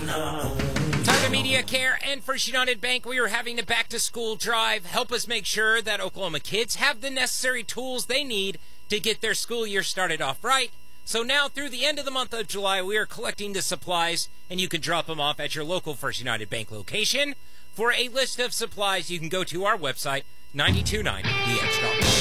Tiger Media Care and First United Bank, we are having a back-to-school drive. Help us make sure that Oklahoma kids have the necessary tools they need to get their school year started off right. So now through the end of the month of July, we are collecting the supplies, and you can drop them off at your local First United Bank location. For a list of supplies, you can go to our website, 929DH.com.